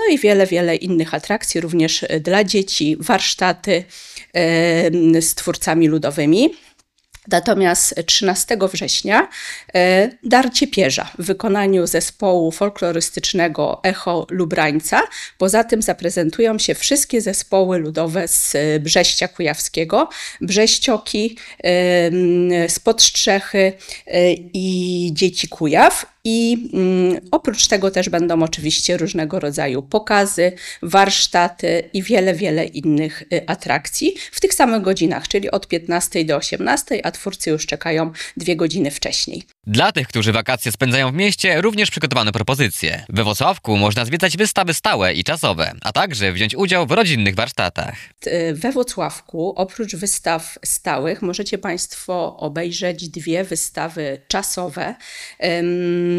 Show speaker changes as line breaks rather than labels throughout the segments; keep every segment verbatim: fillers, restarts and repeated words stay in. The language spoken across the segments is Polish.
no i wiele, wiele innych atrakcji, również dla dzieci, warsztaty z twórcami ludowymi. Natomiast trzynastego września e, Dar Ciepierza w wykonaniu zespołu folklorystycznego Echo Lubrańca. Poza tym zaprezentują się wszystkie zespoły ludowe z Brześcia Kujawskiego, Brześcioki, e, z Podstrzechy e, i Dzieci Kujaw. I mm, oprócz tego też będą oczywiście różnego rodzaju pokazy, warsztaty i wiele, wiele innych y, atrakcji w tych samych godzinach, czyli od piętnastej do osiemnastej, a twórcy już czekają dwie godziny wcześniej.
Dla tych, którzy wakacje spędzają w mieście, również przygotowano propozycje. We Włocławku można zwiedzać wystawy stałe i czasowe, a także wziąć udział w rodzinnych warsztatach.
We Włocławku oprócz wystaw stałych możecie Państwo obejrzeć dwie wystawy czasowe, ym,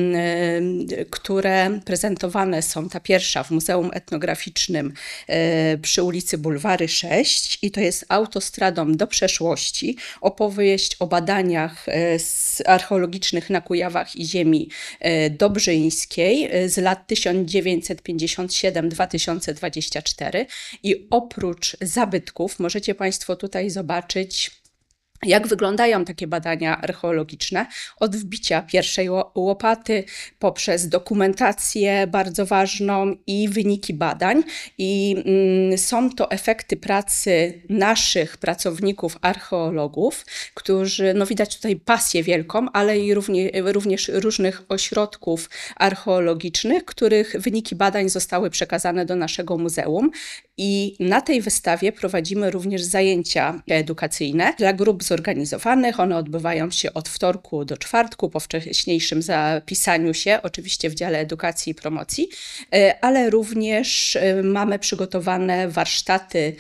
które prezentowane są. Ta pierwsza w Muzeum Etnograficznym y, przy ulicy Bulwary sześć i to jest Autostradą do przeszłości. Opowieść o badaniach y, z archeologicznych na Kujawach i ziemi y, dobrzyńskiej y, z lat tysiąc dziewięćset pięćdziesiąt siedem do dwa tysiące dwudziestego czwartego. I oprócz zabytków możecie Państwo tutaj zobaczyć, jak wyglądają takie badania archeologiczne od wbicia pierwszej łopaty poprzez dokumentację bardzo ważną i wyniki badań. I mm, są to efekty pracy naszych pracowników archeologów, którzy, no widać tutaj pasję wielką, ale i równie, również różnych ośrodków archeologicznych, których wyniki badań zostały przekazane do naszego muzeum. I na tej wystawie prowadzimy również zajęcia edukacyjne dla grup zorganizowanych. One odbywają się od wtorku do czwartku po wcześniejszym zapisaniu się, oczywiście w dziale edukacji i promocji, ale również mamy przygotowane warsztaty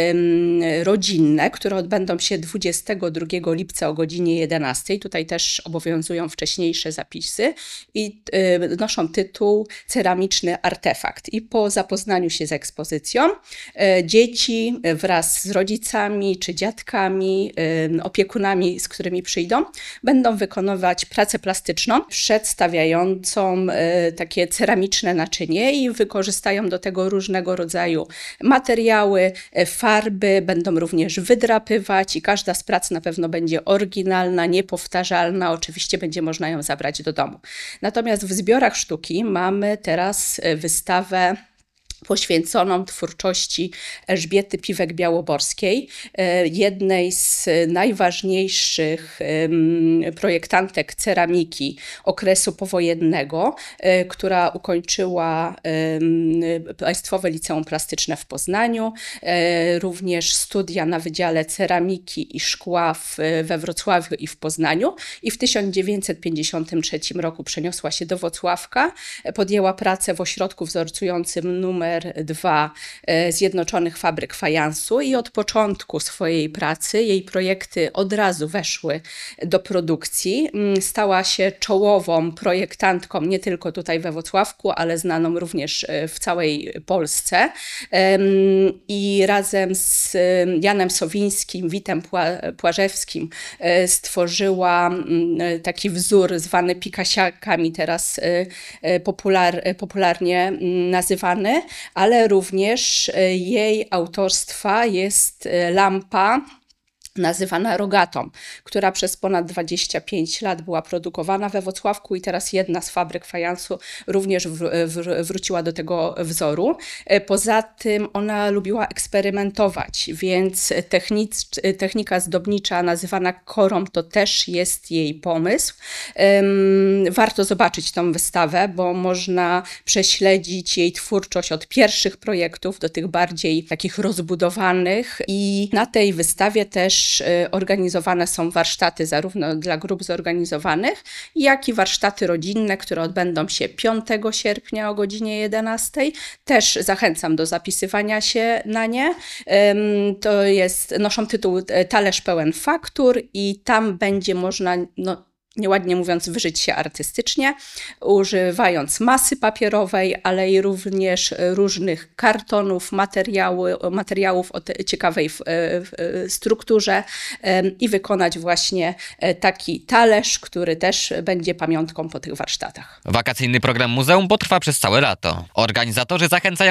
rodzinne, które odbędą się dwudziestego drugiego lipca o godzinie jedenastej. Tutaj też obowiązują wcześniejsze zapisy i noszą tytuł Ceramiczny artefakt. I po zapoznaniu się z ekspozycją dzieci wraz z rodzicami czy dziadkami, opiekunami, z którymi przyjdą, będą wykonywać pracę plastyczną przedstawiającą takie ceramiczne naczynie i wykorzystają do tego różnego rodzaju materiały, farby, będą również wydrapywać i każda z prac na pewno będzie oryginalna, niepowtarzalna, oczywiście będzie można ją zabrać do domu. Natomiast w zbiorach sztuki mamy teraz wystawę poświęconą twórczości Elżbiety Piwek-Białoborskiej, jednej z najważniejszych projektantek ceramiki okresu powojennego, która ukończyła Państwowe Liceum Plastyczne w Poznaniu, również studia na Wydziale Ceramiki i Szkła w, we Wrocławiu i w Poznaniu i w tysiąc dziewięćset pięćdziesiątym trzecim roku przeniosła się do Włocławka, podjęła pracę w ośrodku wzorcującym numer dwa Zjednoczonych Fabryk Fajansu i od początku swojej pracy jej projekty od razu weszły do produkcji. Stała się czołową projektantką nie tylko tutaj we Włocławku, ale znaną również w całej Polsce. I razem z Janem Sowińskim, Witem Płażewskim stworzyła taki wzór zwany pikasiakami, teraz popular, popularnie nazywany, ale również jej autorstwa jest lampa nazywana Rogatą, która przez ponad dwadzieścia pięć lat była produkowana we Włocławku i teraz jedna z fabryk fajansu również w, w, wróciła do tego wzoru. Poza tym ona lubiła eksperymentować, więc technic, technika zdobnicza nazywana korą to też jest jej pomysł. Um, warto zobaczyć tą wystawę, bo można prześledzić jej twórczość od pierwszych projektów do tych bardziej takich rozbudowanych i na tej wystawie też organizowane są warsztaty zarówno dla grup zorganizowanych, jak i warsztaty rodzinne, które odbędą się piątego sierpnia o godzinie jedenastej. Też zachęcam do zapisywania się na nie. To jest, noszą tytuł Talerz pełen faktur i tam będzie można, no, nieładnie mówiąc, wyżyć się artystycznie, używając masy papierowej, ale i również różnych kartonów, materiały, materiałów o ciekawej w, w strukturze i wykonać właśnie taki talerz, który też będzie pamiątką po tych warsztatach.
Wakacyjny program muzeum potrwa przez całe lato. Organizatorzy zachęcają